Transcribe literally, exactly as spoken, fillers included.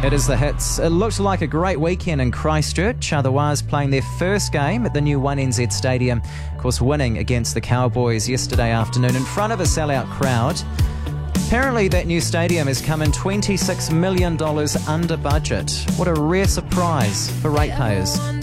It is the hits. It looked like a great weekend in Christchurch. Otherwise, playing their first game at the new one N Z Stadium. Of course, winning against the Cowboys yesterday afternoon in front of a sellout crowd. Apparently, that new stadium has come in twenty-six million dollars under budget. What a rare surprise for ratepayers.